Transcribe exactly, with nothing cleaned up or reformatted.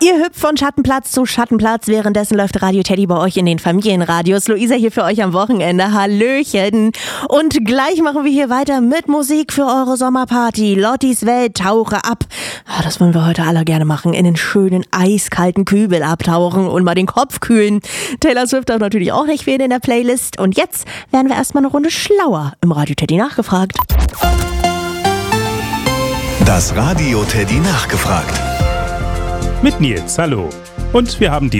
Ihr hüpft von Schattenplatz zu Schattenplatz, währenddessen läuft Radio Teddy bei euch in den Familienradios. Luisa hier für euch am Wochenende. Hallöchen. Und gleich machen wir hier weiter mit Musik für eure Sommerparty. Lottis Welt, tauche ab. Das wollen wir heute alle gerne machen. In den schönen, eiskalten Kübel abtauchen und mal den Kopf kühlen. Taylor Swift darf natürlich auch nicht fehlen in der Playlist. Und jetzt werden wir erstmal eine Runde schlauer im Radio Teddy nachgefragt. Das Radio Teddy nachgefragt. Mit Nils, hallo. Und wir haben die